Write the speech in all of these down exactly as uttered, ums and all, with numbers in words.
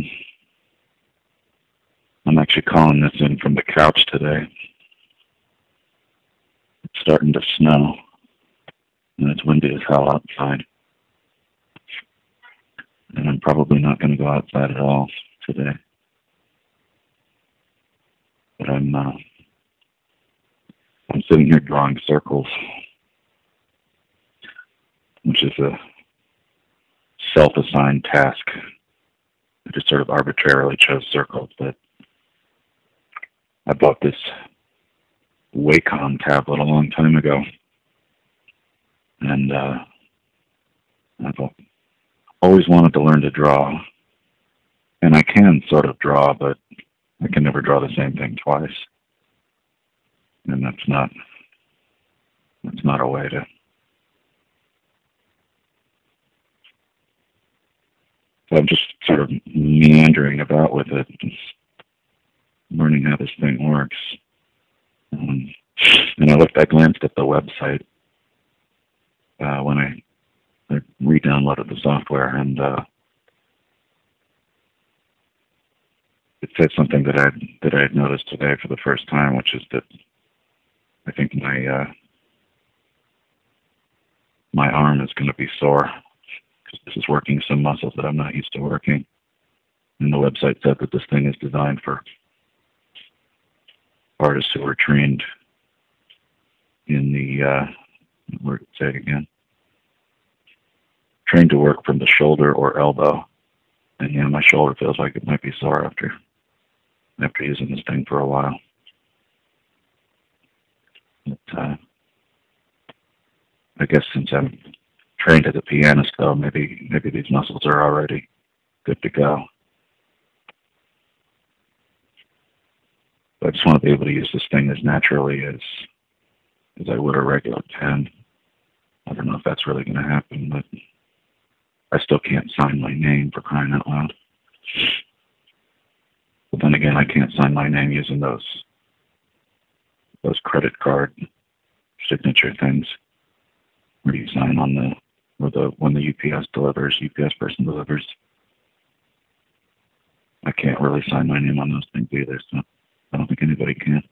Um, I'm actually calling this in from the couch today. It's starting to snow, and it's windy as hell outside. And I'm probably not going to go outside at all today. But I'm, uh, I'm sitting here drawing circles, which is a self-assigned task. I just sort of arbitrarily chose circles, but I bought this Wacom tablet a long time ago, and uh, I've always wanted to learn to draw, and I can sort of draw, but I can never draw the same thing twice, and that's not that's not a way to. So I'm just sort of meandering about with it, just learning how this thing works. Um, and I looked, I glanced at the website uh, when I, I re-downloaded the software, and uh, it said something that I that I had noticed today for the first time, which is that I think my uh, my arm is going to be sore because this is working some muscles that I'm not used to working. And the website said that this thing is designed for artists who are trained in the, uh, where did it say it again? Trained to work from the shoulder or elbow. And yeah, my shoulder feels like it might be sore after, after using this thing for a while. But, uh, I guess since I'm trained as a pianist, though, maybe, maybe these muscles are already good to go. But I just want to be able to use this thing as naturally as as I would a regular pen. I don't know if that's really going to happen, but I still can't sign my name, for crying out loud. But then again, I can't sign my name using those those credit card signature things where you sign on the where the when the U P S delivers, U P S person delivers. I can't really sign my name on those things either, so I don't think anybody can.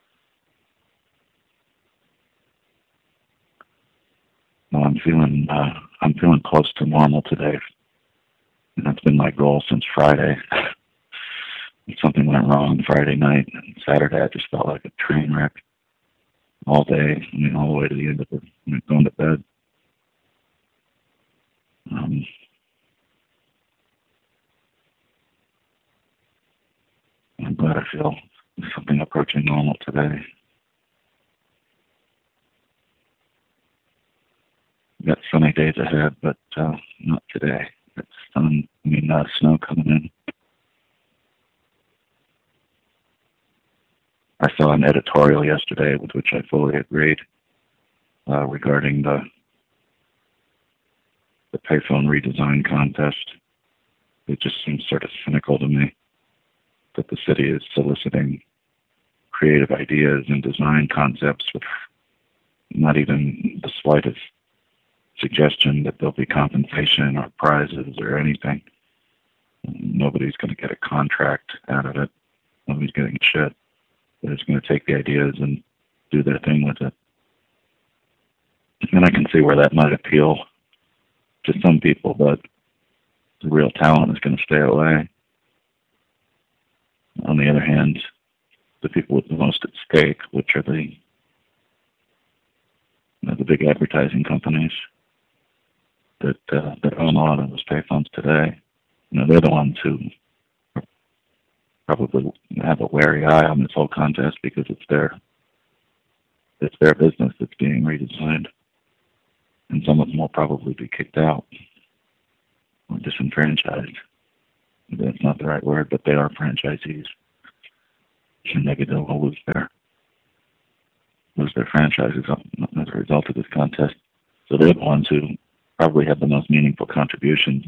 Well, I'm feeling uh, I'm feeling close to normal today, and that's been my goal since Friday. Something went wrong Friday night, and Saturday I just felt like a train wreck all day. I mean, all the way to the end of it, going to bed. Um, I'm glad I feel something approaching normal today. We've got sunny days ahead, but uh, not today. It's sun, I mean, uh, snow coming in. I saw an editorial yesterday with which I fully agreed uh, regarding the the payphone redesign contest. It just seems sort of cynical to me that the city is soliciting creative ideas and design concepts with not even the slightest suggestion that there'll be compensation or prizes or anything. Nobody's going to get a contract out of it. Nobody's getting shit. They're just going to take the ideas and do their thing with it. And I can see where that might appeal to some people, but the real talent is going to stay away. On the other hand, the people with the most at stake, which are the you know, the big advertising companies that uh, that own a lot of those payphones today, you know, they're the ones who probably have a wary eye on this whole contest because it's their it's their business that's being redesigned, and some of them will probably be kicked out or disenfranchised. That's not the right word, but they are franchisees, and maybe they'll lose their lose their franchises as a result of this contest. So they're the ones who probably have the most meaningful contributions